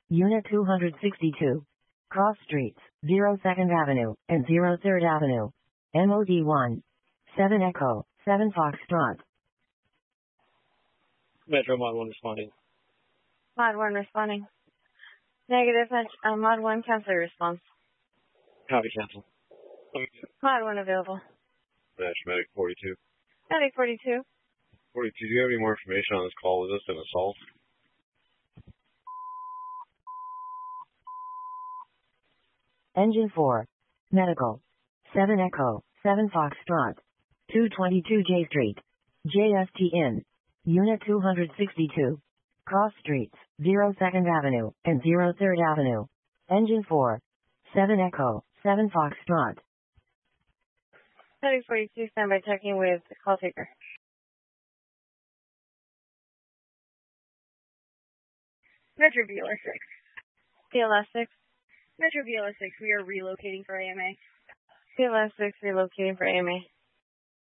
Unit 262. Cross Streets, 02nd Avenue and 03rd Avenue. MOD 1. 7 Echo, 7 Foxtrot. Metro Mod 1 responding. Mod 1 responding. Negative, Mod 1 cancel your response. Copy, cancel. Mod 1 available. Medic 42. Medic 42. 42, do you have any more information on this call? Was this an assault? Engine 4. Medical. 7 Echo, 7 Foxtrot. 222 J Street. JST Inn. Unit 262. Cross Streets, 02nd Avenue and 03rd Avenue. Engine 4. 7 Echo, 7 Foxtrot. Medic 42, standby checking with call taker. Metro BLS 6. BLS 6. Metro BLS 6, we are relocating for AMA. BLS 6 relocating for AMA.